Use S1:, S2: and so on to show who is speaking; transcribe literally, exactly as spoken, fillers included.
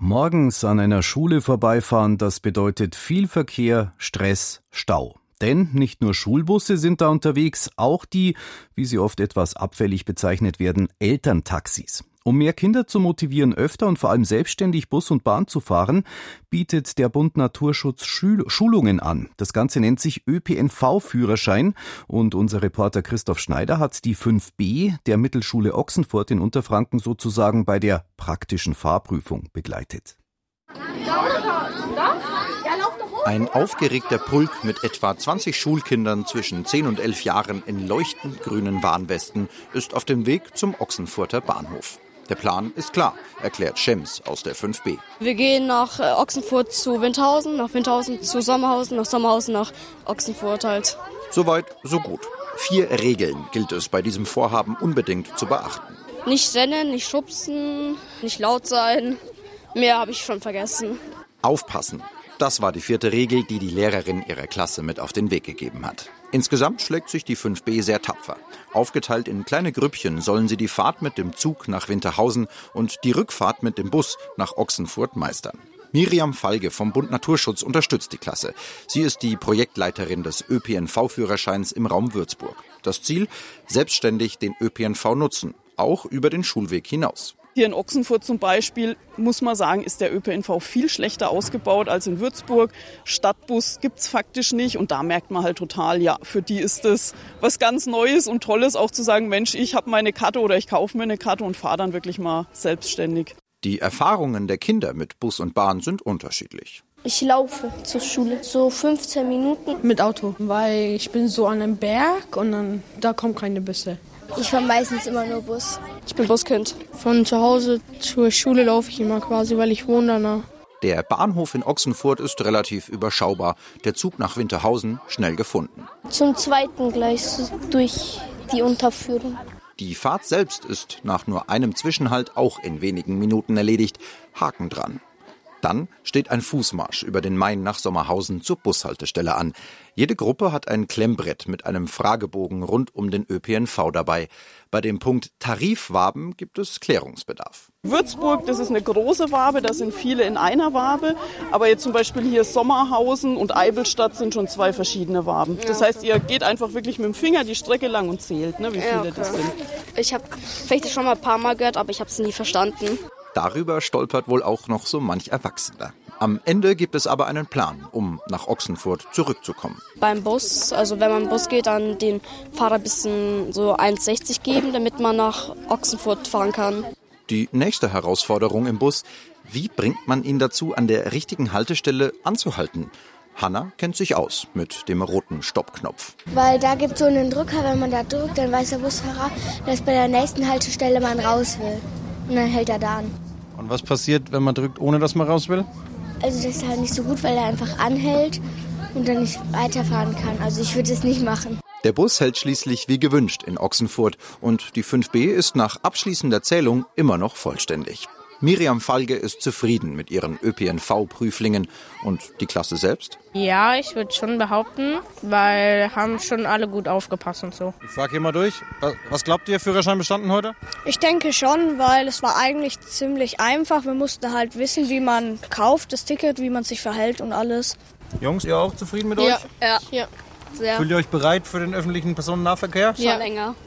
S1: Morgens an einer Schule vorbeifahren, das bedeutet viel Verkehr, Stress, Stau. Denn nicht nur Schulbusse sind da unterwegs, auch die, wie sie oft etwas abfällig bezeichnet werden, Elterntaxis. Um mehr Kinder zu motivieren, öfter und vor allem selbstständig Bus und Bahn zu fahren, bietet der Bund Naturschutz Schul- Schulungen an. Das Ganze nennt sich Ö P N V-Führerschein und unser Reporter Christoph Schneider hat die fünf B der Mittelschule Ochsenfurt in Unterfranken sozusagen bei der praktischen Fahrprüfung begleitet.
S2: Ein aufgeregter Pulk mit etwa zwanzig Schulkindern zwischen zehn und elf Jahren in leuchtend grünen Warnwesten ist auf dem Weg zum Ochsenfurter Bahnhof. Der Plan ist klar, erklärt Schems aus der fünf B.
S3: Wir gehen nach äh, Ochsenfurt zu Windhausen, nach Windhausen zu Sommerhausen, nach Sommerhausen nach Ochsenfurt halt.
S2: Soweit, so gut. Vier Regeln gilt es bei diesem Vorhaben unbedingt zu beachten.
S3: Nicht rennen, nicht schubsen, nicht laut sein. Mehr habe ich schon vergessen.
S2: Aufpassen. Das war die vierte Regel, die die Lehrerin ihrer Klasse mit auf den Weg gegeben hat. Insgesamt schlägt sich die fünf B sehr tapfer. Aufgeteilt in kleine Grüppchen sollen sie die Fahrt mit dem Zug nach Winterhausen und die Rückfahrt mit dem Bus nach Ochsenfurt meistern. Miriam Falge vom Bund Naturschutz unterstützt die Klasse. Sie ist die Projektleiterin des Ö P N V-Führerscheins im Raum Würzburg. Das Ziel? Selbstständig den Ö P N V nutzen, auch über den Schulweg hinaus.
S4: Hier in Ochsenfurt zum Beispiel, muss man sagen, ist der Ö P N V viel schlechter ausgebaut als in Würzburg. Stadtbus gibt's faktisch nicht und da merkt man halt total, ja, für die ist es was ganz Neues und Tolles, auch zu sagen, Mensch, ich habe meine Karte oder ich kaufe mir eine Karte und fahre dann wirklich mal selbstständig.
S2: Die Erfahrungen der Kinder mit Bus und Bahn sind unterschiedlich.
S5: Ich laufe zur Schule, so fünfzehn Minuten.
S6: Mit Auto, weil ich bin so an einem Berg und dann da kommen keine Busse.
S5: Ich fahre meistens immer nur Bus.
S3: Ich bin Buskind.
S6: Von zu Hause zur Schule laufe ich immer quasi, weil ich wohne danach.
S2: Der Bahnhof in Ochsenfurt ist relativ überschaubar. Der Zug nach Winterhausen schnell gefunden.
S5: Zum zweiten gleich durch die Unterführung.
S2: Die Fahrt selbst ist nach nur einem Zwischenhalt auch in wenigen Minuten erledigt. Haken dran. Dann steht ein Fußmarsch über den Main nach Sommerhausen zur Bushaltestelle an. Jede Gruppe hat ein Klemmbrett mit einem Fragebogen rund um den Ö P N V dabei. Bei dem Punkt Tarifwaben gibt es Klärungsbedarf.
S4: Würzburg, das ist eine große Wabe, da sind viele in einer Wabe. Aber jetzt zum Beispiel hier Sommerhausen und Eivelstadt sind schon zwei verschiedene Waben. Das heißt, ihr geht einfach wirklich mit dem Finger die Strecke lang und zählt, ne, wie viele
S3: Ja, okay.
S4: das sind.
S3: Ich habe vielleicht schon mal ein paar Mal gehört, aber ich habe es nie verstanden.
S2: Darüber stolpert wohl auch noch so manch Erwachsener. Am Ende gibt es aber einen Plan, um nach Ochsenfurt zurückzukommen.
S3: Beim Bus, also wenn man im Bus geht, dann den Fahrer ein bisschen so eins sechzig geben, damit man nach Ochsenfurt fahren kann.
S2: Die nächste Herausforderung im Bus: Wie bringt man ihn dazu, an der richtigen Haltestelle anzuhalten? Hanna kennt sich aus mit dem roten Stoppknopf.
S5: Weil da gibt es so einen Drücker, wenn man da drückt, dann weiß der Busfahrer, dass bei der nächsten Haltestelle man raus will. Und dann hält er da an.
S7: Und was passiert, wenn man drückt, ohne dass man raus will?
S5: Also das ist halt nicht so gut, weil er einfach anhält und dann nicht weiterfahren kann. Also ich würde es nicht machen.
S2: Der Bus hält schließlich wie gewünscht in Ochsenfurt und die fünf B ist nach abschließender Zählung immer noch vollständig. Miriam Falge ist zufrieden mit ihren Ö P N V-Prüflingen und die Klasse selbst?
S6: Ja, ich würde schon behaupten, weil haben schon alle gut aufgepasst und so.
S7: Ich frage hier mal durch. Was glaubt ihr, Führerschein bestanden heute?
S8: Ich denke schon, weil es war eigentlich ziemlich einfach. Wir mussten halt wissen, wie man kauft, das Ticket, wie man sich verhält und alles.
S7: Jungs, ihr auch zufrieden mit
S3: Ja,
S7: euch?
S3: ja, ja, sehr.
S7: Fühlt ihr euch bereit für den öffentlichen Personennahverkehr?
S3: Schon länger.